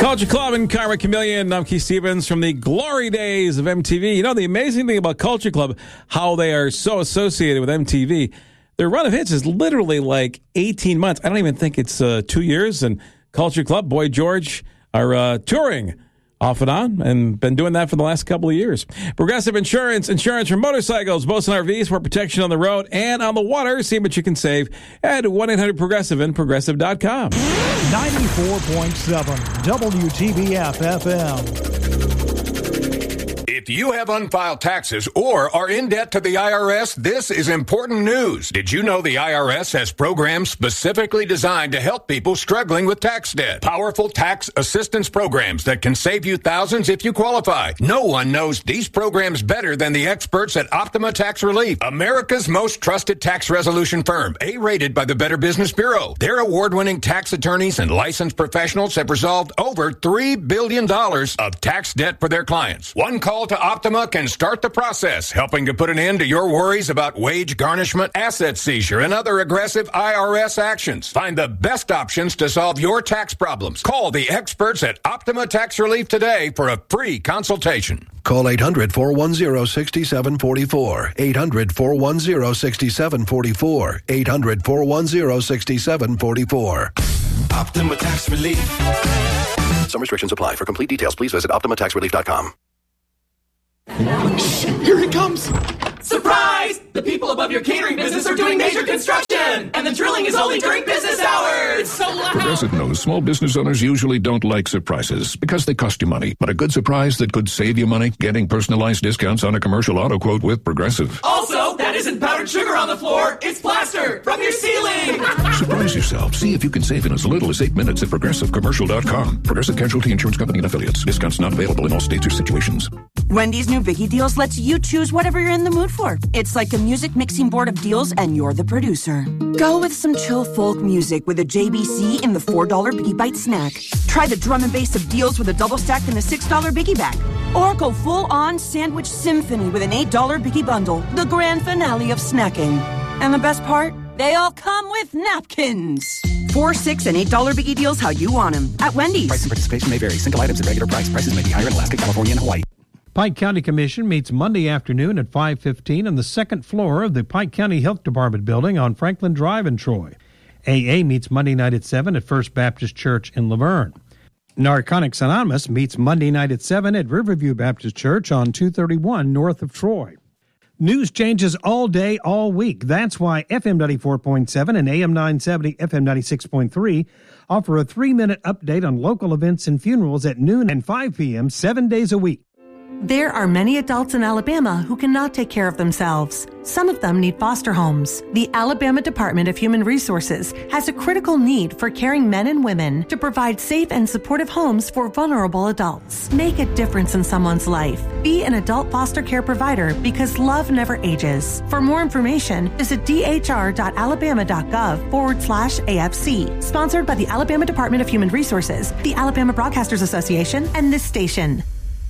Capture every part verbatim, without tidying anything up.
Culture Club and Karma Chameleon. I'm Keith Stevens from the glory days of M T V. You know, the amazing thing about Culture Club, how they are so associated with M T V, their run of hits is literally like eighteen months. I don't even think it's uh, two years. And Culture Club, Boy George, are uh, touring off and on, and been doing that for the last couple of years. Progressive Insurance, insurance for motorcycles, boats and R Vs, for protection on the road and on the water. See what you can save at one eight hundred progressive and progressive dot com. ninety-four point seven W T B F F M. If you have unfiled taxes or are in debt to the I R S, this is important news. Did you know the I R S has programs specifically designed to help people struggling with tax debt? Powerful tax assistance programs that can save you thousands if you qualify. No one knows these programs better than the experts at Optima Tax Relief, America's most trusted tax resolution firm, A-rated by the Better Business Bureau. Their award-winning tax attorneys and licensed professionals have resolved over three billion dollars of tax debt for their clients. One call to Optima can start the process, helping to put an end to your worries about wage garnishment, asset seizure, and other aggressive I R S actions. Find the best options to solve your tax problems. Call the experts at Optima Tax Relief today for a free consultation. Call eight hundred, four one zero, six seven four four. eight hundred, four one zero, six seven four four. eight hundred, four one zero, six seven four four. Optima Tax Relief. Some restrictions apply. For complete details, please visit optima tax relief dot com. Shh, here he comes! Surprise! The people above your catering business are doing major construction! And the drilling is only during business hours! So loud! Progressive knows small business owners usually don't like surprises because they cost you money. But a good surprise that could save you money? Getting personalized discounts on a commercial auto quote with Progressive. Also, that isn't powdered sugar on the floor, it's plaster from your ceiling! Surprise yourself. See if you can save in as little as eight minutes at progressive commercial dot com. Progressive Casualty Insurance Company and Affiliates. Discounts not available in all states or situations. Wendy's new Biggie Deals lets you choose whatever you're in the mood for. It's like a music mixing board of deals, and you're the producer. Go with some chill folk music with a J B C in the four dollar Biggie Bite snack. Try the drum and bass of deals with a double stack in the six dollar Biggie bag. Or go full-on sandwich symphony with an eight dollar Biggie bundle, the grand finale of snacking. And the best part? They all come with napkins. Four, six, and eight dollar Biggie Deals how you want them at Wendy's. Price and participation may vary. Single items at regular price. Prices may be higher in Alaska, California, and Hawaii. Pike County Commission meets Monday afternoon at five fifteen on the second floor of the Pike County Health Department building on Franklin Drive in Troy. A A meets Monday night at seven at First Baptist Church in Laverne. Narcotics Anonymous meets Monday night at seven at Riverview Baptist Church on two thirty-one north of Troy. News changes all day, all week. That's why F M ninety-four point seven and A M nine seventy F M ninety-six point three offer a three-minute update on local events and funerals at noon and five p.m. seven days a week. There are many adults in Alabama who cannot take care of themselves. Some of them need foster homes. The Alabama Department of Human Resources has a critical need for caring men and women to provide safe and supportive homes for vulnerable adults. Make a difference in someone's life. Be an adult foster care provider because love never ages. For more information, visit dhr.alabama.gov forward slash AFC. Sponsored by the Alabama Department of Human Resources, the Alabama Broadcasters Association, and this station.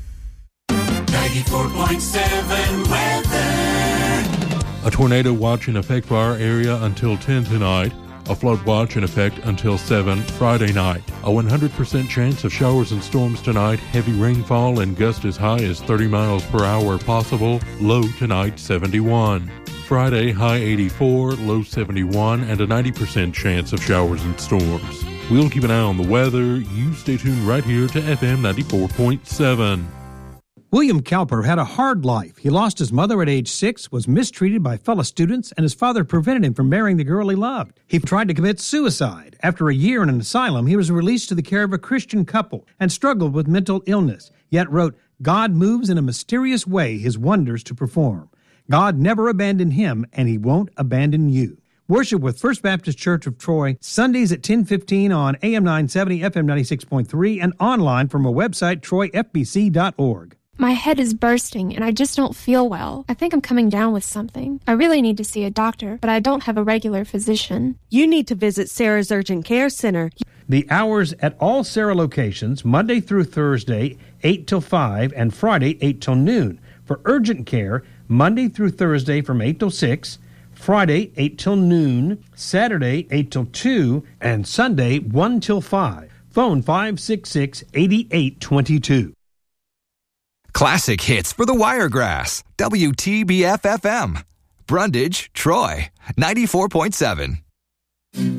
ninety-four point seven weather. A tornado watch in effect for our area until ten tonight. A flood watch in effect until seven Friday night. A one hundred percent chance of showers and storms tonight. Heavy rainfall and gusts as high as thirty miles per hour possible. Low tonight seventy-one. Friday high eighty-four, low seventy-one, and a ninety percent chance of showers and storms. We'll keep an eye on the weather. You stay tuned right here to F M ninety-four point seven. William Cowper had a hard life. He lost his mother at age six, was mistreated by fellow students, and his father prevented him from marrying the girl he loved. He tried to commit suicide. After a year in an asylum, he was released to the care of a Christian couple and struggled with mental illness, yet wrote, "God moves in a mysterious way his wonders to perform. God never abandoned him, and he won't abandon you." Worship with First Baptist Church of Troy, Sundays at ten fifteen on A M nine seventy, F M ninety-six point three, and online from our website, troy f b c dot org. My head is bursting and I just don't feel well. I think I'm coming down with something. I really need to see a doctor, but I don't have a regular physician. You need to visit Sarah's Urgent Care Center. The hours at all Sarah locations, Monday through Thursday, eight till five, and Friday, eight till noon. For urgent care, Monday through Thursday from eight till six, Friday, eight till noon, Saturday, eight till two, and Sunday, one till five. Phone five six six, eight eight two two. Classic hits for the Wiregrass. W T B F F M. Brundage, Troy, ninety-four point seven.